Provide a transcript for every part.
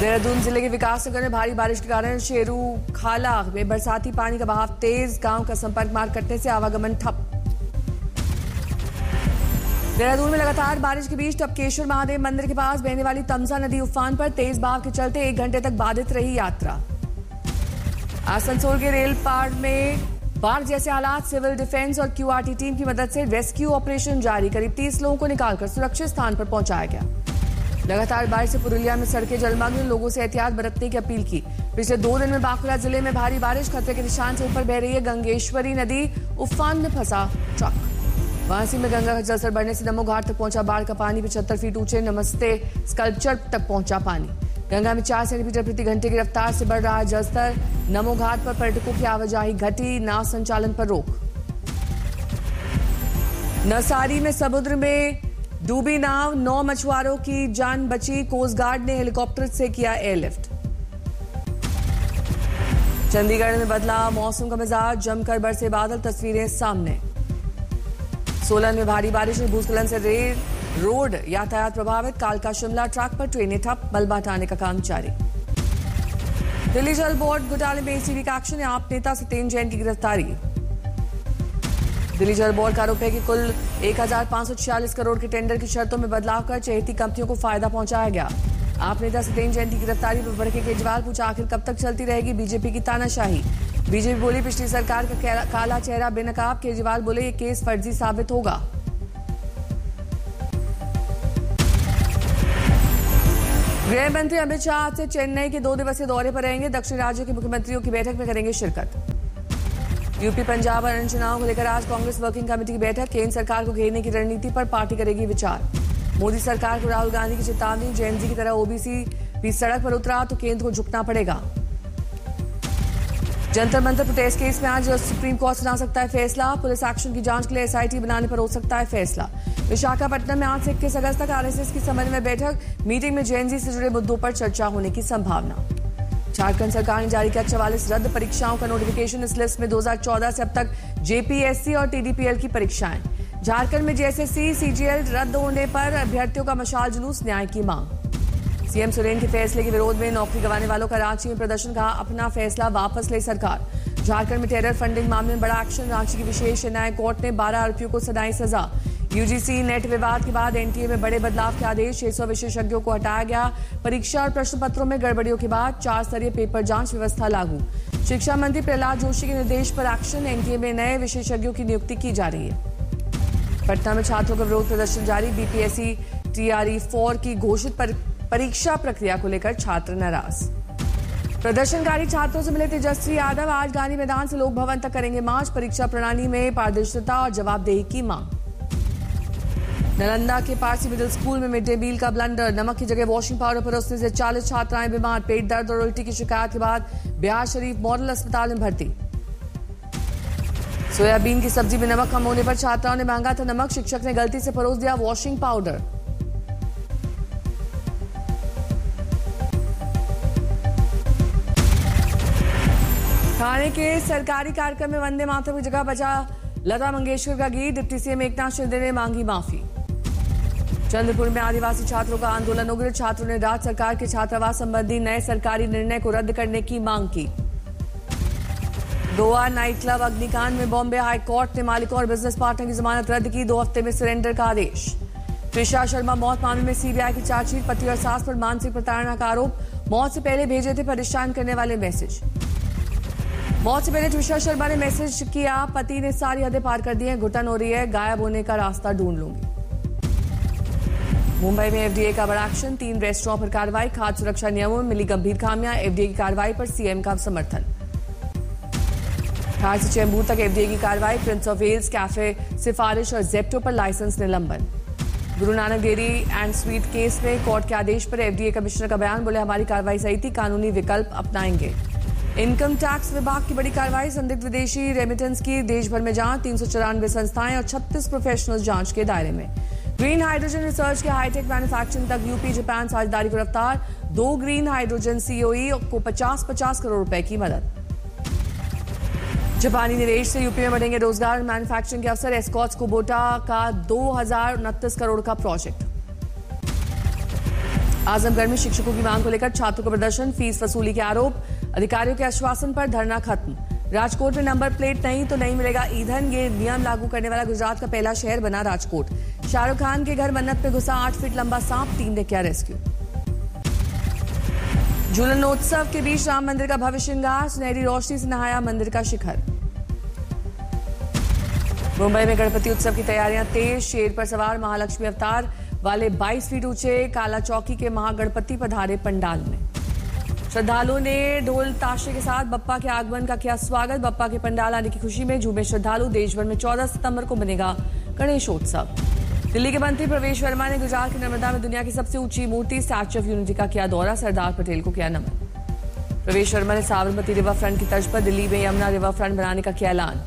देहरादून जिले के विकासनगर में भारी बारिश के कारण शेरू खाला में बरसाती पानी का बहाव तेज, गांव का संपर्क मार्ग कटने से आवागमन ठप। देहरादून में लगातार बारिश के बीच टपकेश्वर महादेव मंदिर के पास बहने वाली तमसा नदी उफान पर, तेज बहाव के चलते 1 घंटे तक बाधित रही यात्रा। आसनसोल के रेल पाड़ में बाढ़ जैसे हालात, सिविल डिफेंस और क्यूआरटी टीम की मदद से रेस्क्यू ऑपरेशन जारी, करीब 30 लोगों को निकालकर सुरक्षित स्थान पर पहुंचाया गया। लगातार बारिश से पुरुलिया में सड़कें जलमग्न, लोगों से एहतियात बरतने की अपील की। पिछले 2 दिन में बांकुड़ा जिले में भारी बारिश, खतरे के निशान से ऊपर बह रही है गंगेश्वरी नदी, उफान में फंसा ट्रक। वाराणसी में गंगा का जलस्तर बढ़ने से नमो घाट तक पहुंचा बाढ़ का पानी, 75 फीट ऊंचे नमस्ते स्कल्पचर तक पहुंचा पानी। गंगा में 4 सेंटीमीटर प्रति घंटे की रफ्तार से बढ़ रहा है जलस्तर। नमो घाट पर पर्यटकों की आवाजाही घटी, नाव संचालन पर रोक। नवसारी में समुद्र में डूबी नाव, 9 मछुआरों की जान बची, कोस्ट गार्ड ने हेलीकॉप्टर से किया एयरलिफ्ट। चंडीगढ़ में बदला मौसम का मिजाज, जमकर बरसे बादल, तस्वीरें सामने। सोलन में भारी बारिश और भूस्खलन से रेल रोड यातायात प्रभावित, कालका शिमला ट्रैक पर ट्रेनें ठप, मलबा हटाने का काम जारी। दिल्ली जल बोर्ड घोटाले में एसीबी का एक्शन, आप नेता सत्येंद्र जैन की गिरफ्तारी। दिल्ली जल बोर्ड का आरोप है कि कुल 1546 करोड़ के टेंडर की शर्तों में बदलाव कर चहेती कंपनियों को फायदा पहुंचाया गया। आप नेता सत्येंद्र जैन की गिरफ्तारी पर भड़के केजरीवाल, पूछा आखिर कब तक चलती रहेगी बीजेपी की तानाशाही। बीजेपी बोली पिछली सरकार का काला चेहरा बेनकाब, केजरीवाल बोले ये केस फर्जी साबित होगा। गृह मंत्री अमित शाह आज से चेन्नई के 2 दिवसीय दौरे पर रहेंगे। दक्षिण राज्यों के मुख्यमंत्रियों की बैठक में करेंगे शिरकत। यूपी पंजाब और अन्य चुनाव को लेकर आज कांग्रेस वर्किंग कमेटी की बैठक, केंद्र सरकार को घेरने की रणनीति पर पार्टी करेगी विचार। मोदी सरकार को राहुल गांधी की चेतावनी, जेएनजी की तरह ओबीसी भी सड़क पर उतरा तो केंद्र को झुकना पड़ेगा। जंतर मंतर प्रोटेस्ट केस में आज सुप्रीम कोर्ट सुना सकता है फैसला, पुलिस एक्शन की जांच के लिए एसआईटी बनाने पर हो सकता है फैसला। विशाखापट्टनम में आज से 21 अगस्त तक आरएसएस की समन्वय बैठक, मीटिंग में जेएनजी से जुड़े मुद्दों पर चर्चा होने की संभावना। झारखंड सरकार ने जारी किया 44 रद्द परीक्षाओं का नोटिफिकेशन, इस लिस्ट में 2014 से अब तक जेपीएससी और टीडीपीएल की परीक्षाएं। झारखंड में जेएसएससी सीजीएल रद्द होने पर अभ्यर्थियों का मशाल जुलूस, न्याय की मांग। सीएम सोरेन के फैसले के विरोध में नौकरी गंवाने वालों का रांची में प्रदर्शन, कहा अपना फैसला वापस ले सरकार। झारखंड में टेरर फंडिंग मामले में बड़ा एक्शन, रांची की विशेष न्याय कोर्ट ने 12 आरोपियों को सुनाई सजा। यूजीसी नेट विवाद के बाद एनटीए में बड़े बदलाव के आदेश, 600 विशेषज्ञों को हटाया गया। परीक्षा और प्रश्न पत्रों में गड़बड़ियों के बाद 4 स्तरीय पेपर जांच व्यवस्था लागू। शिक्षा मंत्री प्रहलाद जोशी के निर्देश पर एक्शन, एनटीए में नए विशेषज्ञों की नियुक्ति की जा रही है। पटना में छात्रों का विरोध प्रदर्शन जारी, बीपीएससी टीआरई 4 की घोषित परीक्षा प्रक्रिया को लेकर छात्र नाराज। प्रदर्शनकारी छात्रों से मिले तेजस्वी यादव, आज गांधी मैदान से लोक भवन तक करेंगे मार्च, परीक्षा प्रणाली में पारदर्शिता और जवाबदेही की मांग। नालंदा के पारसी मिडिल स्कूल में मिड डे मील का ब्लंडर, नमक की जगह वॉशिंग पाउडर परोसने से 40 छात्राएं बीमार, पेट दर्द और उल्टी की शिकायत के बाद बिहार शरीफ मॉडल अस्पताल में भर्ती। सोयाबीन की सब्जी में नमक कम होने पर छात्राओं ने मांगा था नमक, शिक्षक ने गलती से परोस दिया वॉशिंग पाउडर। ठाणे के सरकारी कार्यक्रम में वंदे मातरम की जगह बचा लता मंगेशकर का गीत, डिप्टी सीएम एकनाथ शिंदे ने मांगी माफी। चंद्रपुर में आदिवासी छात्रों का आंदोलन उग्र, छात्रों ने राज्य सरकार के छात्रावास संबंधी नए सरकारी निर्णय को रद्द करने की मांग की। गोवा नाइट क्लब अग्निकांड में बॉम्बे हाई कोर्ट ने मालिकों और बिजनेस पार्टनर की जमानत रद्द की, 2 हफ्ते में सरेंडर का आदेश। त्रिशा शर्मा मौत मामले में सीबीआई की चार्जशीट, पति और सास पर मानसिक प्रताड़ना का आरोप, मौत से पहले भेजे थे परेशान करने वाले मैसेज। मौत से पहले त्रिशा शर्मा ने मैसेज किया, पति ने सारी हदें पार कर दी है, घुटन हो रही है, गायब होने का रास्ता ढूंढ लूंगी। मुंबई में एफडीए का बड़ा एक्शन, 3 रेस्टोरेंट पर कार्रवाई, खाद्य सुरक्षा नियमों में मिली गंभीर खामियां, एफडीए की कार्रवाई पर सीएम का समर्थन। धार से चेंबूर तक एफडीए की कार्रवाई, प्रिंस ऑफ वेल्स कैफे सिफारिश और जेप्टो पर लाइसेंस निलंबन। Guru Nanak dairy and sweet case में कोर्ट के आदेश पर एफडीए कमिश्नर का बयान, बोले हमारी कार्रवाई सही थी, कानूनी विकल्प अपनाएंगे। इनकम टैक्स विभाग की बड़ी कार्रवाई, संदिग्ध विदेशी रेमिटेंस की देश भर में जांच, 394 संस्थाएं और 36 प्रोफेशनल्स जांच के दायरे में। ग्रीन हाइड्रोजन रिसर्च के हाईटेक मैन्युफैक्चरिंग तक यूपी जापान साझेदारी को रफ्तार, 2 ग्रीन हाइड्रोजन सीओई को 50-50 करोड़ रुपए की मदद। जापानी निवेश से यूपी में बढ़ेंगे रोजगार, मैन्युफैक्चरिंग के अवसर, एस्कॉट्स कुबोटा का 2029 करोड़ का प्रोजेक्ट। आजमगढ़ में शिक्षकों की मांग को लेकर छात्रों का प्रदर्शन, फीस वसूली के आरोप, अधिकारियों के आश्वासन पर धरना खत्म। राजकोट में नंबर प्लेट नहीं तो नहीं मिलेगा ईंधन, ये नियम लागू करने वाला गुजरात का पहला शहर बना राजकोट। शाहरुख खान के घर मन्नत में घुसा 8 फीट लंबा सांप, टीम ने किया रेस्क्यू। झूलनोत्सव के बीच राम मंदिर का भव्य श्रृंगार, सुनहरी रोशनी से नहाया मंदिर का शिखर। मुंबई में गणपति उत्सव की तैयारियां तेज, शेर पर सवार महालक्ष्मी अवतार वाले 22 फीट ऊंचे काला चौकी के महागणपति पधारे पंडाल में। श्रद्धालुओं ने ढोल ताशे के साथ बप्पा के आगमन का किया स्वागत। बप्पा के पंडाल आने की खुशी में झूमे श्रद्धालु। देश भर में 14 सितंबर को बनेगा गणेशोत्सव। दिल्ली के मंत्री प्रवेश वर्मा ने गुजरात के नर्मदा में दुनिया की सबसे ऊंची मूर्ति स्टैच्यू ऑफ यूनिटी का किया दौरा, सरदार पटेल को किया नमन। प्रवेश वर्मा ने साबरमती रिवर फ्रंट की तर्ज पर दिल्ली में यमुना रिवर फ्रंट बनाने का किया ऐलान।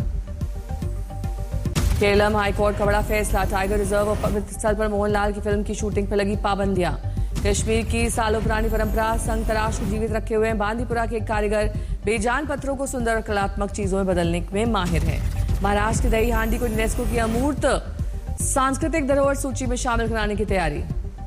केरलम हाईकोर्ट का बड़ा फैसला, टाइगर रिजर्व और पवित्र स्थल पर मोहनलाल की फिल्म की शूटिंग पर लगी पाबंदियां। कश्मीर की सालों पुरानी परंपरा संग तराश को जीवित रखे हुए हैं। बांदीपुरा के एक कारीगर बेजान पत्थरों को सुंदर और कलात्मक चीजों में बदलने में माहिर है। महाराष्ट्र की दही हांडी को यूनेस्को की अमूर्त सांस्कृतिक धरोहर सूची में शामिल कराने की तैयारी।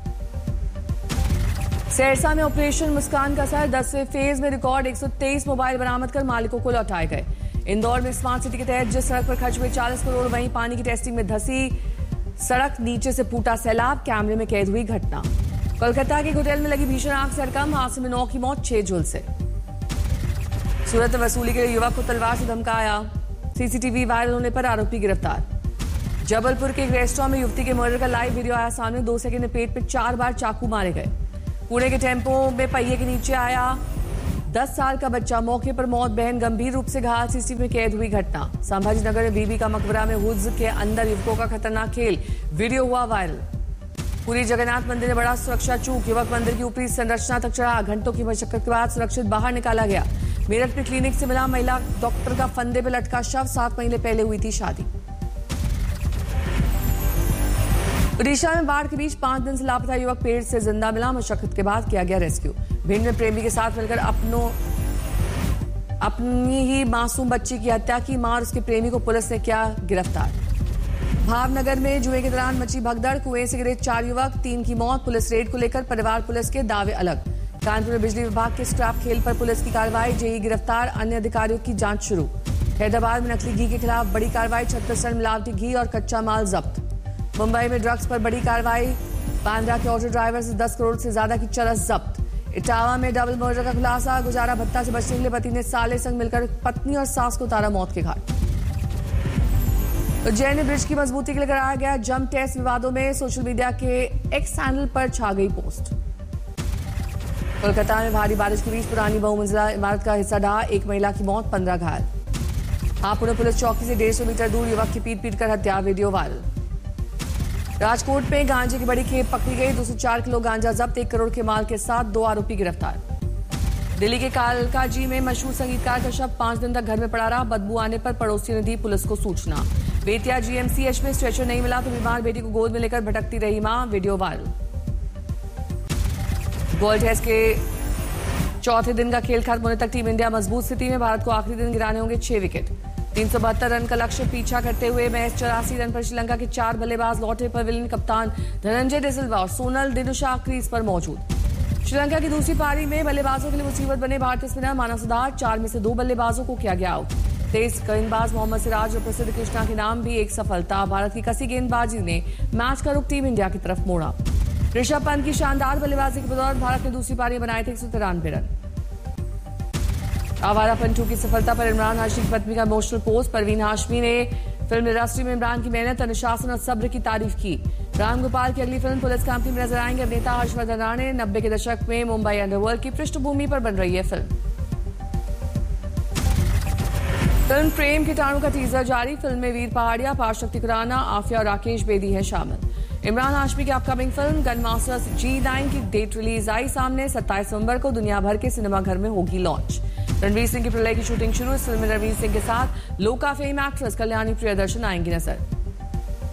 सहरसा में ऑपरेशन मुस्कान का असर, 10वें फेज में रिकॉर्ड 123 मोबाइल बरामद कर मालिकों को लौटाए गए। इंदौर में स्मार्ट सिटी के तहत जिस सड़क पर खर्च हुए 40 करोड़, वहीं पानी की टेस्टिंग में धसी सड़क, नीचे से फूटा सैलाब, कैमरे में कैद हुई घटना। कोलकाता के होटल में लगी भीषण आग से हड़कंप, हादसे में 9 की मौत, 6 झुलसे। सूरत में वसूली के लिए युवक को तलवार से धमकाया, सीसीटीवी वायरल होने पर आरोपी गिरफ्तार। जबलपुर के एक रेस्टोरेंट में युवती के मर्डर का लाइव वीडियो आया सामने, 2 सेकंड में पेट पे 4 बार चाकू मारे गए। पुणे के टेम्पो में पहिए के नीचे आया 10 साल का बच्चा, मौके पर मौत, बहन गंभीर रूप से घायल, सीसीटीवी में कैद हुई घटना। संभाजी नगर में बीबी का मकबरा में हुज्ज के अंदर युवकों का खतरनाक खेल, वीडियो हुआ वायरल। पूरी जगन्नाथ मंदिर में बड़ा सुरक्षा चूक, युवक मंदिर की ऊपरी संरचना तक चढ़ा, घंटों की मशक्कत के बाद सुरक्षित बाहर निकाला गया। मेरठ में क्लिनिक से मिला महिला डॉक्टर का फंदे पे लटका शव, 7 महीने पहले हुई थी शादी। ओडिशा में बाढ़ के बीच 5 दिन से लापता युवक पेड़ से जिंदा मिला, मशक्कत के बाद किया गया रेस्क्यू। भिंड में प्रेमी के साथ मिलकर अपनी ही मासूम बच्ची की हत्या की, मां और उसके प्रेमी को पुलिस ने किया गिरफ्तार। भावनगर में जुए के दौरान मची भगदड़, कुएं से गिरे 4 युवक, 3 की मौत। पुलिस रेड को लेकर परिवार पुलिस के दावे अलग। कानपुर में बिजली विभाग के स्क्रैप खेल पर पुलिस की कार्रवाई, जेई गिरफ्तार, अन्य अधिकारियों की जांच शुरू। हैदराबाद में नकली घी के खिलाफ बड़ी कार्रवाई, 36 टन मिलावटी घी और कच्चा माल जब्त। मुंबई में ड्रग्स पर बड़ी कार्रवाई, बांद्रा के ऑटो ड्राइवर से 10 करोड़ से ज्यादा की चरस जब्त। इटावा में डबल मर्डर का खुलासा, गुजारा भत्ता से बचने के लिए पति ने साले संग मिलकर पत्नी और सास को उतारा मौत के घाट। उज्जैन में ब्रिज की मजबूती के लिए कराया गया जंप टेस्ट, विवादों में सोशल मीडिया के एक्स हैंडल पर छा गई पोस्ट। कोलकाता में भारी बारिश के बीच पुरानी बहुमंजिला इमारत का हिस्सा ढहा, 1 महिला की मौत, 15 घायल। हापुड़ पुलिस चौकी से 150 मीटर दूर युवक की पीट कर हत्या, वीडियो वायरल। राजकोट में गांजे की बड़ी खेप पकड़ी गई, 204 किलो गांजा जब्त, 1 करोड़ के माल के साथ 2 आरोपी गिरफ्तार। दिल्ली के कालकाजी में मशहूर संगीतकार का शव 5 दिन तक घर में पड़ा रहा, बदबू आने पर पड़ोसियों ने दी पुलिस को सूचना। बेतिया जीएमसीएच में स्ट्रेचर नहीं मिला तो बीमार बेटी को गोद में लेकर भटकती रही मां, वीडियो वायरल। गोल्ड टेस्ट के चौथे दिन का खेल खत्म होने तक टीम इंडिया मजबूत स्थिति में, भारत को आखिरी दिन गिराने होंगे 6 विकेट। 372 रन का लक्ष्य पीछा करते हुए महज 84 रन पर श्रीलंका के 4 बल्लेबाज लौटे। पवेलियन कप्तान धनंजय डिसिल्वा और सोनल दिनुशा क्रीज पर मौजूद। श्रीलंका की दूसरी पारी में बल्लेबाजों के लिए मुसीबत बने भारतीय स्पिनर माना सुधार, 4 में से 2 बल्लेबाजों को किया गया आउट। तेज गेंदबाज मोहम्मद सिराज और प्रसिद्ध कृष्णा के नाम भी एक सफलता, भारत की कसी गेंदबाजी ने मैच का रुख टीम इंडिया की तरफ मोड़ा। ऋषभ पंत की शानदार बल्लेबाजी की बदौलत भारत ने दूसरी पारी में बनाए थे 193 रन। आवारा पंचू की सफलता पर इमरान हाशमी की पत्नी का इमोशनल पोस्ट, परवीन हाशमी ने फिल्म इंडस्ट्री में इमरान की मेहनत, अनुशासन और सब्र की तारीफ की। राम गोपाल की अगली फिल्म पुलिस कंपनी में नजर आएंगे अभिनेता हर्षवर्धन राणे, 90 के दशक में मुंबई अंडरवर्ल्ड की पृष्ठभूमि पर बन रही है फिल्म। फिल्म प्रेम कीटाणु का टीजर जारी, फिल्म में वीर पहाड़िया, पार्शक्ति खुराना, आफिया और राकेश बेदी हैं शामिल। इमरान हाशमी की upcoming film gun masters G9 की डेट रिलीज आई सामने, 27 नवंबर को दुनिया भर के सिनेमाघर में होगी लॉन्च। रणवीर सिंह की प्रलय की शूटिंग शुरू, इस फिल्म में रणवीर सिंह के साथ लोका फेम एक्ट्रेस कल्याणी प्रियदर्शन आएंगी नजर।